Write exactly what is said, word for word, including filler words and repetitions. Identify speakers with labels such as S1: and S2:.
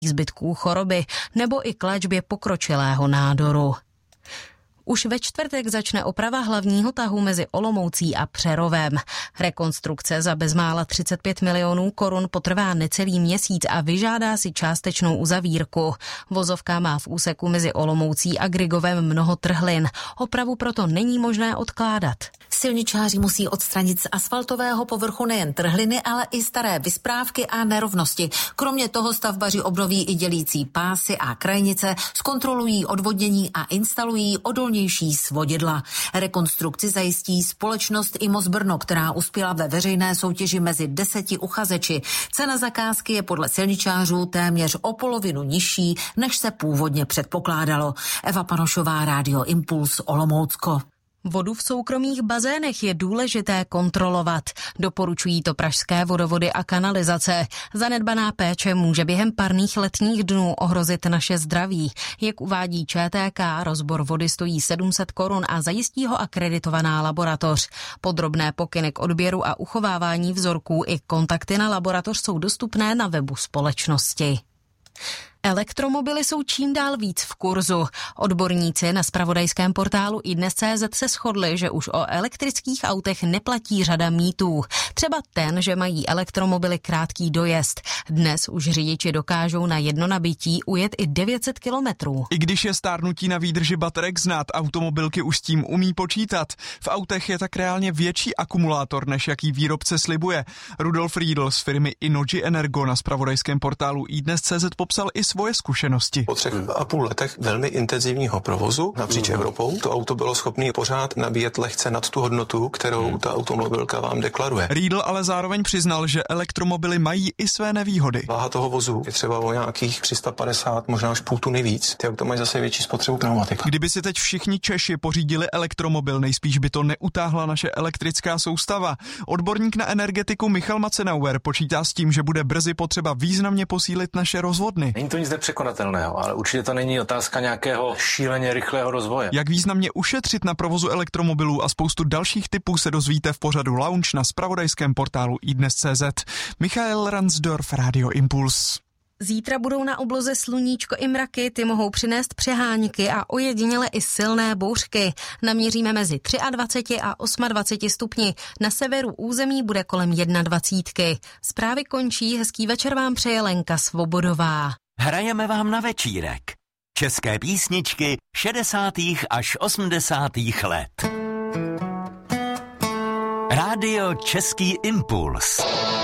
S1: zbytků choroby nebo i k léčbě pokročilého nádoru. Už ve čtvrtek začne oprava hlavního tahu mezi Olomoucí a Přerovem. Rekonstrukce za bezmála třicet pět milionů korun potrvá necelý měsíc a vyžádá si částečnou uzavírku. Vozovka má v úseku mezi Olomoucí a Grigovem mnoho trhlin. Opravu proto není možné odkládat.
S2: Silničáři musí odstranit z asfaltového povrchu nejen trhliny, ale i staré vysprávky a nerovnosti. Kromě toho stavbaři obnoví i dělící pásy a krajnice, zkontrolují odvodnění a instalují odolnější svodidla. Rekonstrukci zajistí společnost Imos Brno, která uspěla ve veřejné soutěži mezi deseti uchazeči. Cena zakázky je podle silničářů téměř o polovinu nižší, než se původně předpokládalo. Eva Panošová, Rádio Impuls, Olomoucko.
S1: Vodu v soukromých bazénech je důležité kontrolovat. Doporučují to pražské vodovody a kanalizace. Zanedbaná péče může během parných letních dnů ohrozit naše zdraví. Jak uvádí ČTK, rozbor vody stojí sedm set korun a zajistí ho akreditovaná laboratoř. Podrobné pokyny k odběru a uchovávání vzorků i kontakty na laboratoř jsou dostupné na webu společnosti. Elektromobily jsou čím dál víc v kurzu. Odborníci na zpravodajském portálu iDnes tečka cé zet se shodli, že už o elektrických autech neplatí řada mýtů. Třeba ten, že mají elektromobily krátký dojezd. Dnes už řidiči dokážou na jedno nabití ujet i devět set kilometrů.
S3: I když je stárnutí na výdrži baterek znát, automobilky už s tím umí počítat. V autech je tak reálně větší akumulátor, než jaký výrobce slibuje. Rudolf Riedl z firmy Innogy Energo na zpravodajském portálu iDnes tečka cé zet popsal i svoje zkušenosti.
S4: Po třech a půl letech velmi intenzivního provozu napříč mm. Evropou to auto bylo schopné pořád nabíjet lehce nad tu hodnotu, kterou mm. ta automobilka vám deklaruje.
S3: Riedl ale zároveň přiznal, že elektromobily mají i své nevýhody.
S4: Váha toho vozu je třeba o nějakých tři sta padesát, možná až půl tuny víc. Ty auta mají zase větší spotřebu pneumatika.
S3: Kdyby si teď všichni Češi pořídili elektromobil, nejspíš by to neutáhla naše elektrická soustava. Odborník na energetiku Michal Macenauer počítá s tím, že bude brzy potřeba významně posílit naše rozvodny.
S5: Není to nic nepřekonatelného, ale určitě to není otázka nějakého šíleně rychlého rozvoje.
S3: Jak významně ušetřit na provozu elektromobilů a spoustu dalších typů se dozvíte v pořadu Lounge na zpravodajském portálu iDnes tečka cé zet. Michael Ransdorf, Radio Impuls.
S1: Zítra budou na obloze sluníčko i mraky, ty mohou přinést přehánky a ojediněle i silné bouřky. Naměříme mezi dvacet tři a dvacet osm stupni. Na severu území bude kolem dvacet jedna. Zprávy končí, hezký večer vám přeje Lenka Svobodová.
S6: Hrajeme vám na večírek. České písničky šedesátých až osmdesátých let. Rádio Český impuls.